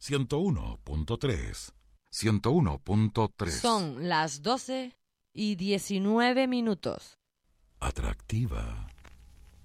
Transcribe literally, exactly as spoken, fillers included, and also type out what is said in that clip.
ciento uno punto tres. ciento uno punto tres. Son las doce y diecinueve minutos. Atractiva.